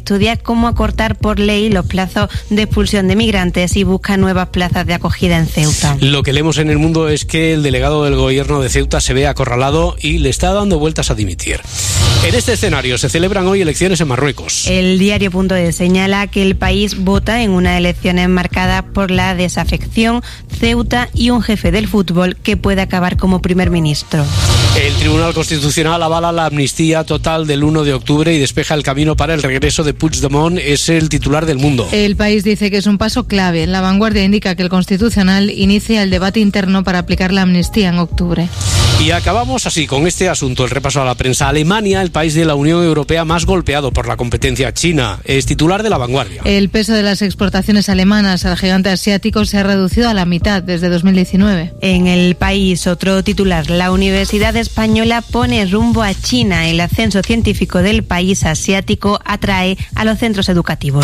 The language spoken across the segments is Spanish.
estudia cómo acortar por ley los plazos de expulsión de migrantes y busca nuevas plazas de acogida en Ceuta. Lo que leemos en El Mundo es que el delegado del gobierno de Ceuta se ve acorralado y le está dando vueltas a dimitir. En este escenario se celebran hoy elecciones en Marruecos. El diario.es señala que el país vota en unas elecciones marcadas por la desafección, Ceuta y un jefe del fútbol que puede acabar como primer ministro. El Tribunal Constitucional avala la amnistía total del 1 de octubre y despeja el camino para el regreso de Puigdemont, es el titular del Mundo. El país dice que es un paso clave. La Vanguardia indica que el Constitucional inicia el debate interno para aplicar la amnistía en octubre. Y acabamos así con este asunto, el repaso a la prensa. Alemania, el país de la Unión Europea más golpeado por la competencia china, es titular de La Vanguardia. El peso de las exportaciones alemanas al gigante asiático se ha reducido a la mitad desde 2019. En El País, otro titular, la Universidad Española pone rumbo a China. El ascenso científico del país asiático atrae a los centros educativos.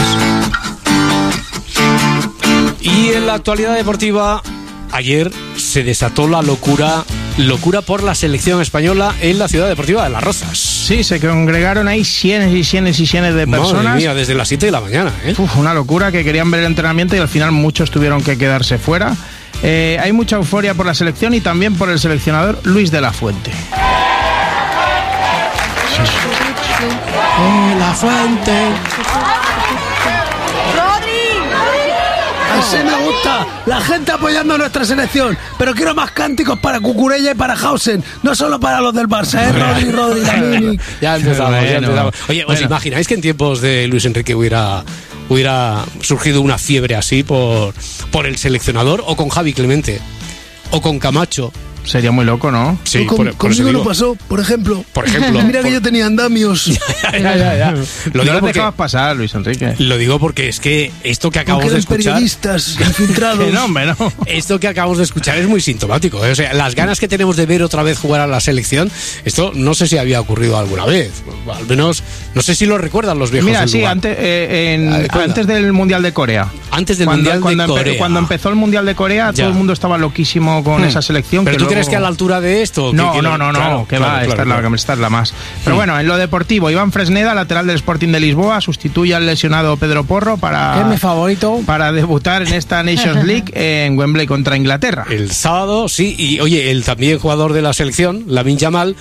Y en la actualidad deportiva, ayer se desató la locura por la selección española en la ciudad deportiva de Las Rozas. Sí, se congregaron ahí cientos y cientos de personas. Madre mía, desde las 7 de la mañana, ¿eh? Una locura, que querían ver el entrenamiento y al final muchos tuvieron que quedarse fuera. Hay mucha euforia por la selección y también por el seleccionador Luis de la Fuente. La Fuente. Así me gusta, la gente apoyando a nuestra selección, pero quiero más cánticos para Cucurella y para Hausen, no solo para los del Barça, Rodri, Lamini. Ya empezamos. Oye, ¿os imagináis que en tiempos de Luis Enrique hubiera surgido una fiebre así por el seleccionador, o con Javi Clemente, o con Camacho? Sería muy loco, ¿no? Sí, conmigo no pasó, por ejemplo. Mira que yo tenía andamios. Ya. Lo digo porque dejabas pasar, Luis Enrique. Lo digo porque es que esto que acabamos de escuchar, periodistas infiltrados. No, hombre, no. Esto que acabamos de escuchar es muy sintomático, ¿eh? O sea, las ganas que tenemos de ver otra vez jugar a la selección, esto no sé si había ocurrido alguna vez. Al menos, no sé si lo recuerdan los viejos. Mira, sí, antes del Mundial de Corea. Antes del Mundial de Corea. Cuando empezó el Mundial de Corea, todo el mundo estaba loquísimo con esa selección. Pero ¿tú crees que a la altura de esto? No, que va, esta es la más. Pero bueno, en lo deportivo, Iván Fresneda, lateral del Sporting de Lisboa, sustituye al lesionado Pedro Porro para... Es mi favorito. Para debutar en esta Nations League en Wembley contra Inglaterra. El sábado, sí, y oye, el también jugador de la selección, Lamine Yamal,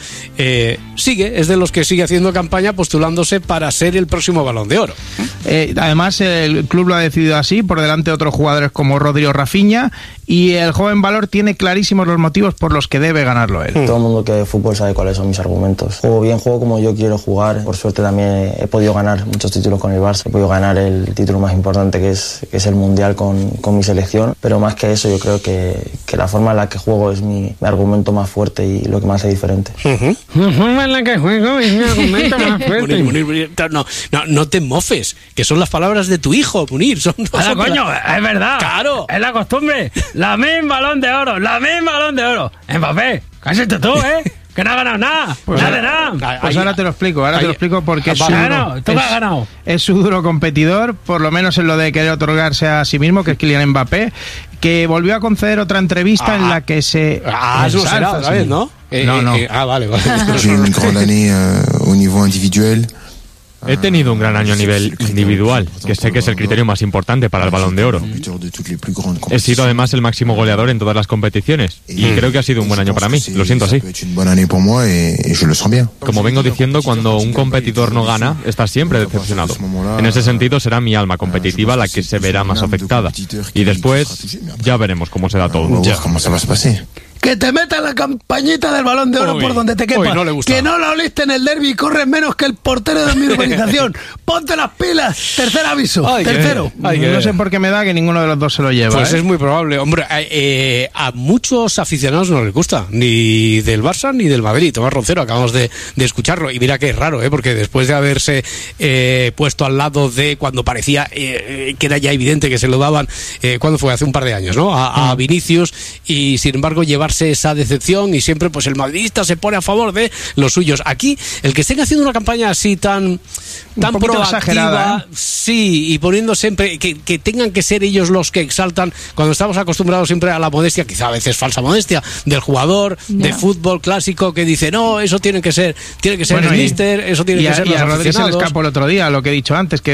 es de los que sigue haciendo campaña postulándose para ser el próximo Balón de Oro. Además, el club lo ha decidido así, por delante de otros jugadores como Rodri o Rafinha, y el joven valor tiene clarísimos los motivos por los que debe ganarlo él. Todo el mundo que ve fútbol sabe cuáles son mis argumentos. Juego bien, juego como yo quiero jugar. Por suerte también he podido ganar muchos títulos con el Barça. He podido ganar el título más importante que es el Mundial con mi selección. Pero más que eso, yo creo que la forma en la que juego es mi argumento más fuerte y lo que más hace diferente. La forma en la que juego es mi argumento más fuerte. Munir, no te mofes, que son las palabras de tu hijo, Munir. ¡Hala, coño! Es verdad. Claro. Es la costumbre. Lamine Balón de Oro. Mbappé, cállate tú, que no ha ganado nada. Nada. Pues ahora te lo explico, porque es su duro competidor, por lo menos en lo de querer otorgarse a sí mismo, que es Kylian Mbappé, que volvió a conceder otra entrevista en la que se... eso será otra vez, ¿no? No. Vale. J'ai une grande année au niveau individuel. He tenido un gran año a nivel individual, que sé que es el criterio más importante para el Balón de Oro. He sido además el máximo goleador en todas las competiciones y creo que ha sido un buen año para mí, lo siento así. Como vengo diciendo, cuando un competidor no gana, está siempre decepcionado. En ese sentido será mi alma competitiva la que se verá más afectada. Y después ya veremos cómo se da todo. Que te metas la campañita del Balón de Oro por donde te quepa. Que no la oliste en el derbi y corres menos que el portero de mi urbanización. Ponte las pilas. Tercer aviso. Tercero. No sé por qué me da que ninguno de los dos se lo lleva. Pues es muy probable. Hombre, a muchos aficionados no les gusta. Ni del Barça ni del Madrid. Tomás Roncero, acabamos de escucharlo. Y mira que es raro, porque después de haberse puesto al lado de cuando parecía que era ya evidente que se lo daban, ¿cuándo fue? Hace un par de años, ¿no? A Vinicius. Y sin embargo llevarse esa decepción y siempre pues el madridista se pone a favor de los suyos. Aquí, el que estén haciendo una campaña así tan proactiva, sí, y poniendo siempre que tengan que ser ellos los que exaltan, cuando estamos acostumbrados siempre a la modestia, quizá a veces falsa modestia, del jugador de fútbol clásico que dice, no, eso tiene que ser bueno, el míster, eso tiene que ser los aficionados. Y a Rodri se le escapó el otro día, lo que he dicho antes, que